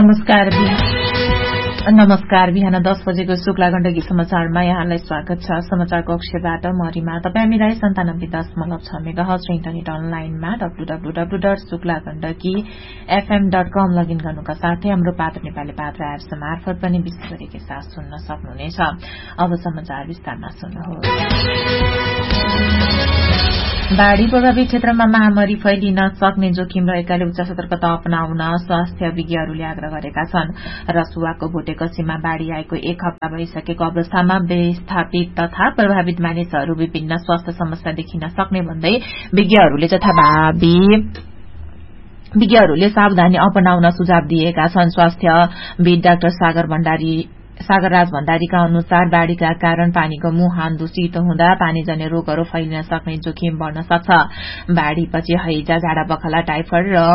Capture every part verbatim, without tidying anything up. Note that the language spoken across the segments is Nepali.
नमस्कार नमस्कार बिहान दस बजेको शुक्ला गण्डकी समाचारमा यहाँलाई स्वागत छ। समाचार कक्षबाट म रिमा। तपाईँ हामीलाई सन्तानब्बे दशमलव छ मेगाहर्ज र इन्टरनेट अनलाइनमा W W W dot Shukla Gandaki FM dot com login गर्नुका साथै हाम्रो पात्र नेपाली पात्र एप्स मार्फत पनि विश्वभरिकै साथ सुन्न सक्नुहुनेछ। अब समाचार विस्तारमा सुन्नुहोस्। बाढ़ी प्रभावित क्षेत्रमा महामारी फैलिन सक्ने जोखिम रहेकाले उच्च सतर्कता अपनाउन स्वास्थ्य विज्ञहरूले आग्रह गरेका छन्। रसुवाको भोटेकसीमा बाढ़ी आएको एक हप्ता भइसकेको अवस्थामा विस्थापित तथा प्रभावित मानिसहरू विभिन्न स्वास्थ्य समस्या देखिन सक्ने भन्दै विज्ञहरूले जथाभावी विज्ञहरूले सावधानी अपनाउन सुझाव दिएका छन्। स्वास्थ्यविद डाक्टर सागर भण्डारी सागरराज भण्डारीका अनुसार बाढ़ीका कारण पानीको मुहान दूषित हुँदा पानीजन्य रोगहरू फैलिन सक्ने जोखिम बढ़न सक्छ। बाढ़ीपछि हैजा, झाडा पखाला, टाइफाइड र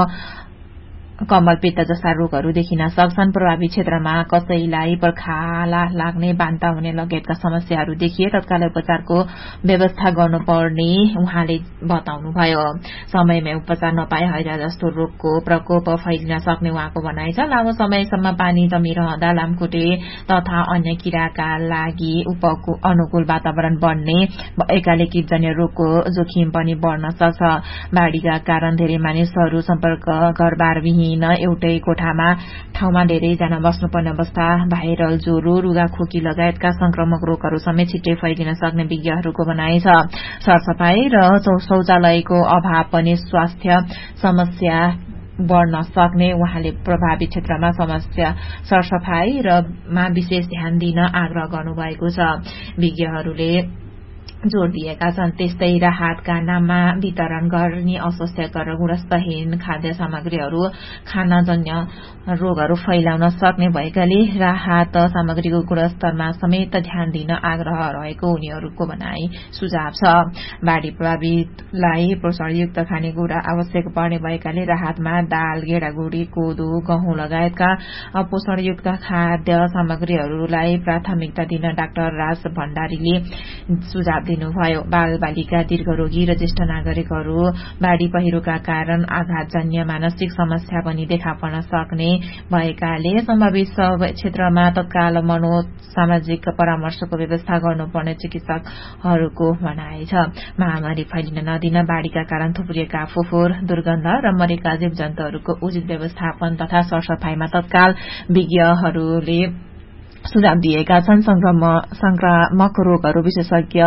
कमलपित्त जस्ता रोगहरू देखिन सक्छन्। प्रभावित क्षेत्रमा कसैलाई पर्खाला लाग्ने, बान्ता हुने लगायतका समस्याहरू देखिए तत्काल उपचारको व्यवस्था गर्नुपर्ने उहाँले बताउनुभयो। समयमै उपचार नपाए हैजा जस्तो रोगको प्रकोप फैलिन सक्ने उहाँको भनाइ छ। लामो समयसम्म पानी जमिरहँदा लामखुट्टे तथा अन्य किराका लागि अनुकूल वातावरण बन्ने भएकाले कीटजन्य रोगको जोखिम पनि बढ़न सक्छ। बाढ़ीका कारण धेरै मानिसहरू सम्पर्क घरबारविहीन एउटै कोठामा ठाउँमा धेरैजना बस्नुपर्ने अवस्था, भाइरल ज्वरो, रुगा खोकी लगायतका संक्रमक रोगहरू समेत छिट्टै फैलिन सक्ने विज्ञहरूको भनाइ छ। सरसफाई र शौचालयको अभाव पनि स्वास्थ्य समस्या बढ़न सक्ने उहाँले प्रभावित क्षेत्रमा समस्या सरसफाई र मा विशेष ध्यान दिन आग्रह गर्नुभएको छ। विज्ञहरूले जोड़ दिएका छन्। त्यस्तै राहतका नाममा वितरण गर्ने अस्वास्थ्यकर र गुणस्तरहीन खाद्य सामग्रीहरू खानाजन्य रोगहरू फैलाउन सक्ने भएकाले राहत सामग्रीको गुणस्तरमा समेत ध्यान दिन आग्रह रहेको उनीहरूको भनाई सुझाव छ। बाढ़ी प्रभावितलाई पोषणयुक्त खानेकुरा आवश्यक पर्ने भएकाले राहतमा दाल, गेडागुडी, कोदो, गहुँ लगायतका पोषणयुक्त खाद्य सामग्रीहरूलाई प्राथमिकता दिन डाक्टर राज भण्डारीले सुझाव दिनुभयो। बाल बालिका, दीर्घरोगी र ज्येष्ठ नागरिकहरू बाढ़ी पहिरोका कारण आघातजन्य मानसिक समस्या पनि देखा पर्न सक्ने भएकाले सम्भावित क्षेत्रमा तत्काल मनोसामाजिक परामर्शको व्यवस्था गर्नुपर्ने चिकित्सकहरूको भनाइ छ। महामारी फैलिन नदिन बाढ़ीका कारण थुप्रिएका फोहोर, दुर्गन्ध र मरेका जीव जन्तुहरूको उचित व्यवस्थापन तथा सरसफाईमा तत्काल विज्ञहरूले सुझाव दिएका छन्। संक्रामक रोगहरू विशेषज्ञ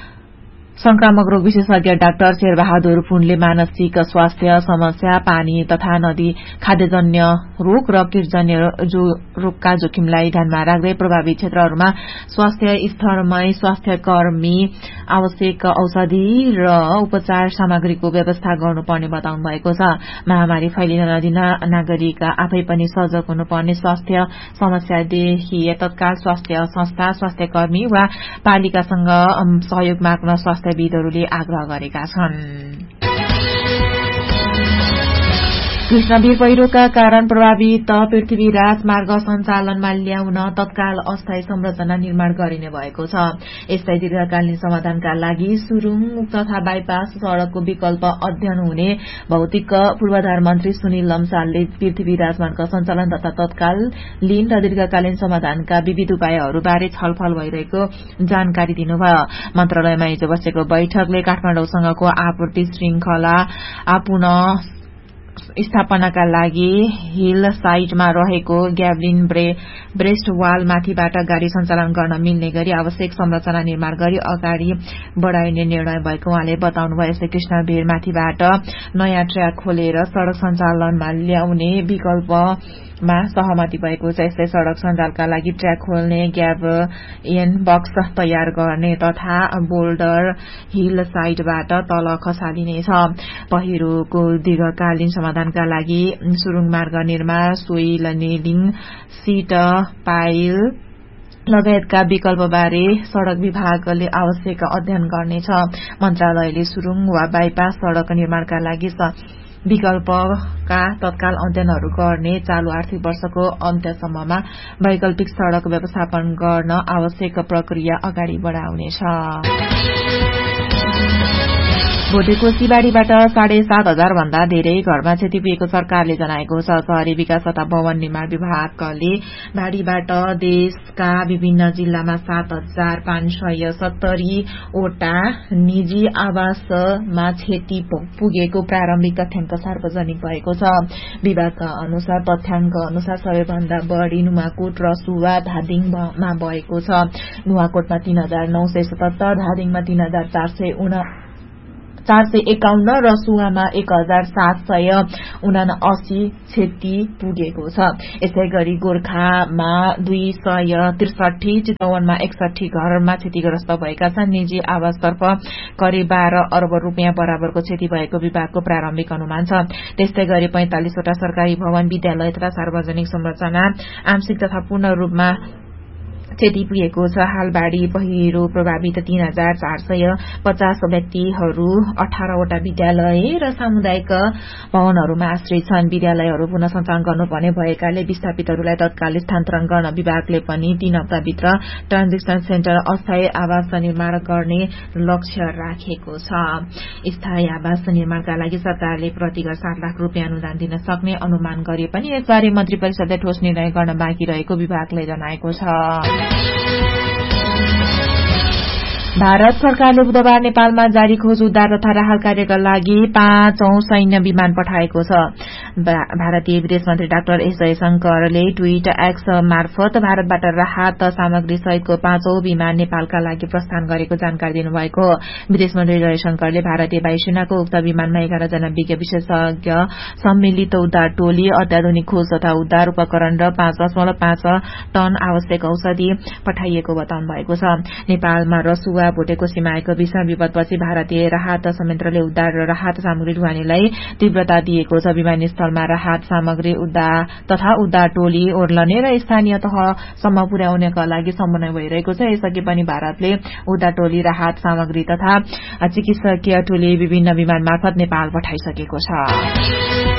संक्रामक रोग विशेषज्ञ डाक्टर शेरबहादुर पुनले मानसिक स्वास्थ्य समस्या, पानी तथा नदी खाद्यजन्य रोग र कीटजन्य रोगका जोखिमलाई ध्यानमा राख्दै प्रभावित क्षेत्रहरूमा स्वास्थ्य स्तरमै स्वास्थ्यकर्मी, आवश्यक औषधि र उपचार सामग्रीको व्यवस्था गर्नुपर्ने बताउनु भएको छ। महामारी फैलिन नदिन नागरिक आफै पनि सजग हुनुपर्ने, स्वास्थ्य समस्या देखिए तत्काल स्वास्थ्य संस्था, स्वास्थ्यकर्मी वा पालिकासँग सहयोग माग्न स्वास्थ्यविदहरूले आग्रह गरेका छन्। कृष्णवीर पहिरोका कारण प्रभावित पृथ्वी राजमार्ग सञ्चालनमा ल्याउन तत्काल अस्थायी संरचना निर्माण गरिने भएको छ। यस्तै दीर्घकालीन समाधानका लागि सुरुङ तथा बाइपास सड़कको विकल्प अध्ययन हुने भौतिक पूर्वाधार मन्त्री सुनिल लम्सालले पृथ्वी राजमार्ग सञ्चालन तथा तत्कालीन र दीर्घकालीन समाधानका विविध उपायहरूबारे छलफल भइरहेको जानकारी दिनुभयो। मन्त्रालयमा हिजो बसेको बैठकले काठमाडौँसँगको आपूर्ति श्रृंखला पुनः स्थापनाका लागि हिल साइडमा रहेको ग्याभलिन ब्रेस्ट वाल माथिबाट गाड़ी सञ्चालन गर्न मिल्ने गरी आवश्यक संरचना निर्माण गरी अगाडि बढ़ाइने निर्णय भएको उहाँले बताउनुभयो। यस्तै कृष्णवीर माथिबाट नयाँ ट्र्याक खोलेर सड़क सञ्चालनमा ल्याउने विकल्पमा सहमति भएको छ। यस्तै सड़क सञ्जालका लागि ट्र्याक खोल्ने, ग्याभलिन बक्स तयार गर्ने तथा बोल्डर हिल साइडबाट तल खसालिनेछ। पहिरोको दीर्घकालीन समाधानका लागि सुरुङ मार्ग निर्माण, सोइल नेलिङ, सीट पाइल लगायतका विकल्पबारे सड़क विभागले आवश्यक अध्ययन गर्नेछ। मन्त्रालयले सुरुङ वा बाइपास सड़क निर्माणका लागि विकल्पका तत्काल अध्ययनहरू गर्ने चालू आर्थिक वर्षको अन्त्यसम्ममा वैकल्पिक सड़क व्यवस्थापन गर्न आवश्यक प्रक्रिया अगाडि बढ़ाउनेछ। भोटेकोसीबारीबाट साढे सात हजार भन्दा धेरै घरमा क्षति पुगेको सरकारले जनाएको छ। शहरी विकास तथा भवन निर्माण विभागले बाढ़ीबाट देशका विभिन्न जिल्लामा सात हजार पाँच सय सत्तरीवटा निजी आवासमा क्षति पुगेको प्रारम्भिक तथ्याङ्क सार्वजनिक भएको छ। विभागका अनुसार तथ्याङ्क अनुसार सबैभन्दा बढ़ी नुवाकोट रसुवा धादिङमा भएको छ। नुवाकोटमा तीन हजार नौ सय सतहत्तर, धादिङमा तीन हजार चार सय उना चार सय एकाउन्न, रसुवामा एक हजार सात सय उनासी क्षति पुगेको छ। यसै गरी गोर्खामा दुई सय त्रिसठी, चितवनमा एकसठी घरमा क्षतिग्रस्त भएका छन्। निजी आवासतर्फ करिब बाह्र अर्ब रूपियाँ बराबरको क्षति भएको विभागको प्रारम्भिक अनुमान छ। त्यस्तै गरी पैंतालिसवटा सरकारी भवन, विद्यालय तथा सार्वजनिक संरचना आंशिक तथा पूर्ण रूपमा क्षति पुगेको छ। हाल बाढ़ी पहिरो प्रभावित तीन हजार चार सय पचास व्यक्तिहरू अठारवटा विद्यालय र सामुदायिक भवनहरूमा आश्रित छन्। विद्यालयहरू पुनः सञ्चालन गर्नुपर्ने भएकाले विस्थापितहरूलाई तत्काल स्थानान्तरण गर्न विभागले पनि तीन हप्ताभित्र ट्रान्जिसन सेन्टर अस्थायी आवास निर्माण गर्ने लक्ष्य राखेको छ। स्थायी आवास निर्माणका लागि सरकारले प्रतिगत सात लाख रूपियाँ अनुदान दिन सक्ने अनुमान गरे पनि यसबारे मन्त्री परिषदले ठोस निर्णय गर्न बाँकी रहेको विभागले जनाएको छ। भारत सरकारले बुधबार नेपालमा जारी खोज उद्धार तथा राहत कार्यका लागि पाँचौं सैन्य विमान पठाएको छ। भारतीय विदेश मन्त्री डाक्टर एस जयशंकरले ट्वीट एक्स मार्फत भारतबाट राहत सामग्री सहितको पाँचौं विमान नेपालका लागि प्रस्थान गरेको जानकारी दिनुभएको हो। विदेश मन्त्री जयशंकरले भारतीय वायुसेनाको उक्त विमानमा एघार जना विज्ञ विशेषज्ञ सम्मिलित उद्धार टोली, अत्याधुनिक खोज तथा उद्धार उपकरण र पाँच दशमलव पाँच टन आवश्यक औषधि पठाइएको बताउनु भएको छ। नेपालमा रसुवा भोटेकोसीमा आएको भीषण विपदपछि भारतीय राहत संयन्त्रले उद्धार र राहत सामग्री ढुवानीलाई तीव्रता दिएको छ। विमानस्थलमा राहत सामग्री उद्धार तथा उद्धार टोली ओर्लने र स्थानीय तहसम्म पुर्याउनका लागि समन्वय भइरहेको छ। यसअघि पनि भारतले उद्धार टोली, राहत सामग्री तथा चिकित्सकीय टोली विभिन्न विमान मार्फत नेपाल पठाइसकेको छ।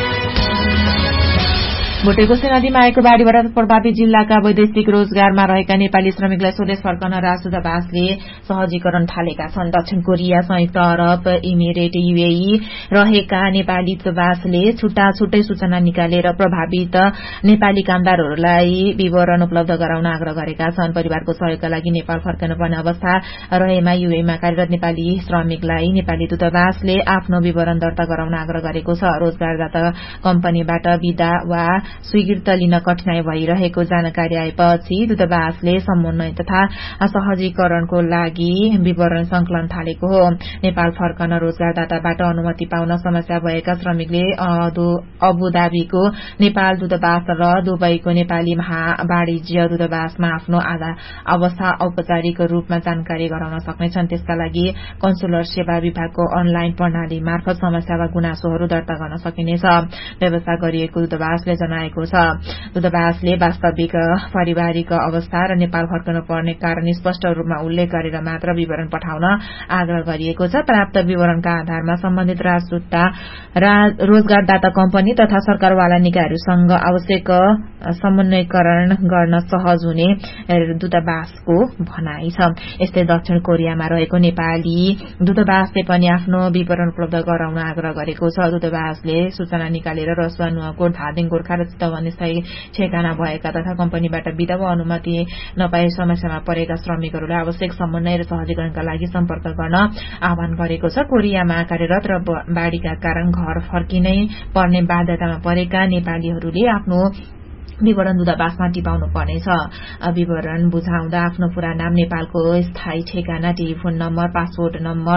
भोटेकोशी नदीमा आएको बाढ़ीबाट प्रभावित जिल्लाका वैदेशिक रोजगारमा रहेका नेपाली श्रमिकलाई स्वदेश फर्कन राजदूतावासले सहजीकरण थालेका छन्। दक्षिण कोरिया, संयुक्त अरब इमिरेट, यूएई रहेका नेपाली दूतावासले छुट्टा छुट्टै सूचना निकालेर प्रभावित नेपाली कामदारहरूलाई विवरण उपलब्ध गराउन आग्रह गरेका छन्। परिवारको सहयोगका लागि नेपाल फर्कनुपर्ने अवस्था रहेमा यूएईमा कार्यरत नेपाली श्रमिकलाई नेपाली दूतावासले आफ्नो विवरण दर्ता गराउन आग्रह गरेको छ। रोजगारदाता कम्पनीबाट विदा वा स्वीकृत लिन कठिनाई भइरहेको जानकारी आएपछि दूतावासले समन्वय तथा सहजीकरणको लागि विवरण संकलन थालेको हो। नेपाल फर्कन रोजगारदाताबाट अनुमति पाउन समस्या भएका श्रमिकले अबुधाबीको नेपाल दूतावास र दुबईको नेपाली महावाणिज्य दूतावासमा आफ्नो अवस्था औपचारिक रूपमा जानकारी गराउन सक्नेछन्। त्यसका लागि कन्सुलर सेवा विभागको अनलाइन प्रणाली मार्फत समस्या वा गुनासोहरू दर्ता गर्न सकिनेछ। व्यवस्था गरिएको दूतावासले जनाएको छ। दूतावासले वास्तविक पारिवारिक अवस्था र नेपाल फर्कनु पर्ने कारण स्पष्ट रूपमा उल्लेख गरेर मात्र विवरण पठाउन आग्रह गरिएको छ। प्राप्त विवरणका आधारमा सम्बन्धित राजदूता रोजगारदाता कम्पनी तथा सरकारवाला निकायहरूसँग आवश्यक समन्वयकरण गर्न सहज हुने दूतावासको भनाइ छ। यस्तै दक्षिण कोरियामा रहेको नेपाली दूतावासले पनि आफ्नो विवरण उपलब्ध गराउन आग्रह गरेको छ। दूतावासले सूचना निकालेर रसुवा, नुवाकोट, धादिङ, गोर्खा र चितवन स्थायी ठेगाना भएका तथा कम्पनीबाट विदा वा अनुमति नपाए समस्यामा परेका श्रमिकहरूलाई आवश्यक समन्वय र सहजीकरणका लागि सम्पर्क गर्न आह्वान गरेको छ। कोरियामा कार्यरत र बाढ़ीका कारण घर फर्किनै पर्ने बाध्यतामा परेका नेपालीहरूले आफ्नो विवरण दूतावासमा टिपाउनु पर्नेछ। विवरण बुझाउँदा आफ्नो पूरा नाम, नेपालको स्थायी ठेगाना, telephone number, passport number,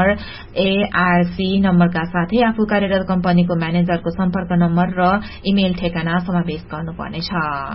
ARC नम्बरका साथै आफू कार्यरत कम्पनीको म्यानेजरको सम्पर्क नम्बर र इमेल ठेगाना समावेश गर्नुपर्नेछ।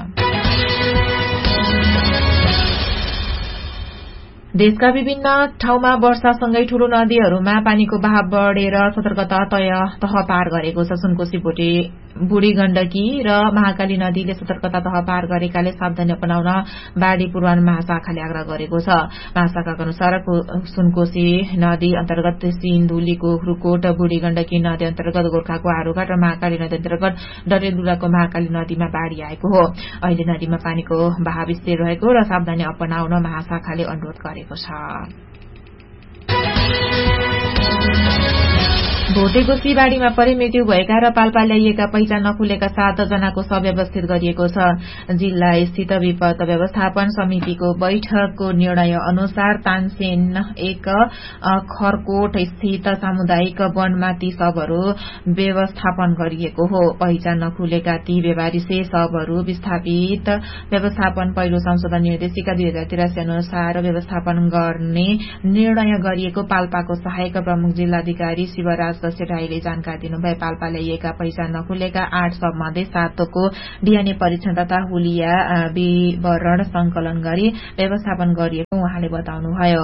देशका विभिन्न ठाउँमा वर्षासँगै ठूलो नदीहरूमा पानीको बहाव बढ़ेर सतर्कता तह पार गरेको छ। सुनकोशी, भोटे बुढी गण्डकी र महाकाली नदीले सतर्कता तह पार गरेकाले सावधानी अपनाउन बाढ़ी पूर्वानुमान महाशाखाले आग्रह गरेको छ। महाशाखाका अनुसार सुनकोशी नदी अन्तर्गत सिन्धुलीको खुरकोट, बुढी गण्डकी नदी अन्तर्गत गोर्खाको आरोघाट र महाकाली नदी अन्तर्गत डडेलधुराको महाकाली नदीमा बाढ़ी आएको हो। अहिले नदीमा पानीको बहाव स्थिर रहेको र सावधानी अपनाउन महाशाखाले अनुरोध गरेको छ। भोटेको सिबाडीमा परि मृत्यु भएका र पाल्पा ल्याइएका पहिचान नखुलेका सात जनाको शव व्यवस्थित गरिएको छ। जिल्ला स्थित विपद व्यवस्थापन समितिको बैठकको निर्णय अनुसार तानसेन एक खरकोट स्थित सामुदायिक वनमा ती शवहरू व्यवस्थापन गरिएको हो। पहिचान नखुलेका ती बेवारिसे शवहरू विस्थापित व्यवस्थापन पहिलो संशोधन निर्देशिका दुई हजार तिरासी अनुसार व्यवस्थापन गर्ने निर्णय गरिएको पाल्पाको सहायक प्रमुख जिल्लाधिकारी शिवराज सेठाईले जानकारी दिनुभए। पाल्पा ल्याइएका पहिचान नखुलेका आठ शवमध्ये सातको डीएनए परीक्षण तथा हुलिया विवरण संकलन गरी व्यवस्थापन गरिएको उहाँले बताउनुभयो।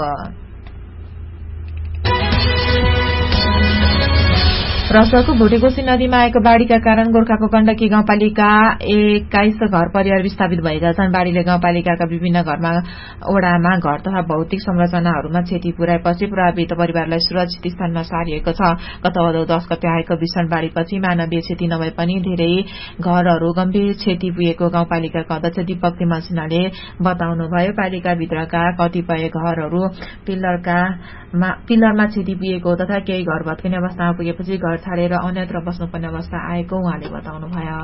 रसुवाको भोटेकोशी नदीमा आएको बाढ़ीका कारण गोर्खाको गण्डकी गाउँपालिका एक्काइस घर परिवार विस्थापित भएका छन्। बाढ़ीले गाउँपालिकाका विभिन्न घरमा ओडामा घर तथा भौतिक संरचनाहरूमा क्षति पुर्याएपछि प्रभावित परिवारलाई सुरक्षित स्थानमा सारिएको छ। गत भदौ दस गते आएको भीषण बाढ़ीपछि मानवीय क्षति नभए पनि धेरै घरहरू गम्भीर क्षति पुगेको गाउँपालिकाका अध्यक्ष दीपक तिमल सिन्हाले बताउनुभयो। पालिकाभित्रका कतिपय घरहरू पिल्लरका पिल्लरमा क्षति पुगेको तथा केही घर भत्किने अवस्थामा पुगेपछि घर छाडेर अन्यत्र बस्नुपर्ने अवस्था आएको उहाँले बताउनुभयो।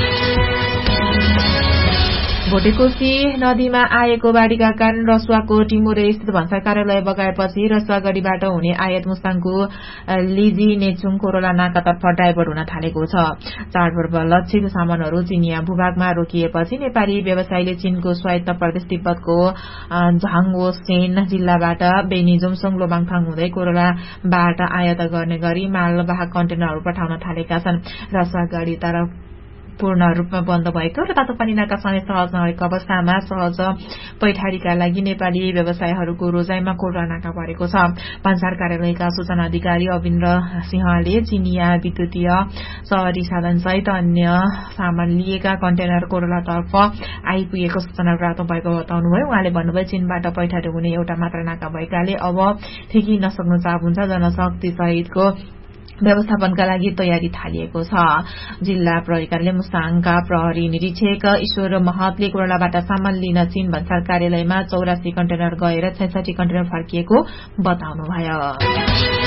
भोटेकोशी नदीमा आएको बाढ़ीका कारण रसुवाको टिमुरे स्थित भन्सार कार्यालय बगाएपछि रसुवागढ़ीबाट हुने आयात मुस्ताङको लिजी नेचुङ कोरोला नाकातर्फ डाइभर्ट हुन थालेको छ। चाडपर्व लक्षित सामानहरू चिनिया भूभागमा रोकिएपछि नेपाली व्यवसायीले चीनको स्वायत्त प्रदेश तिब्बतको झाङओसेन जिल्लाबाट बेनी जोमसोङ लोबाङथाङ हुँदै कोरोलाबाट आयात गर्ने गरी मालवाहक कन्टेनरहरू पठाउन थालेका छन्। रसुवागढ़ी तरफ पूर्ण रूपमा बन्द भएको र तातोपानी नाका समेत सहज नभएको अवस्थामा सहज पैठारीका लागि नेपाली व्यवसायीहरूको रोजाइमा कोरोना नाका परेको छ। भन्सार कार्यालयका सूचना अधिकारी अविन्द्र सिंहले चिनिया विद्युतीय शहरी साधन सहित अन्य सामान लिएका कन्टेनर कोरोलातर्फ आइपुगेको सूचना प्राप्त भएको बताउनुभयो। उहाँले भन्नुभयो चीनबाट पैठारी हुने एउटा मात्र नाका भएकाले अब ठेकी नसक्नु चाप हुन्छ। जनशक्ति सहितको व्यवस्थापनका लागि तयारी थालिएको छ। जिल्ला प्रहरी कार्यालय मुस्ताङका प्रहरी निरीक्षक ईश्वर महतले कोरोनाबाट सामान लिन चीन भन्सार कार्यालयमा चौरासी कन्टेनर गएर छैसठी कन्टेनर फर्किएको बताउनुभयो।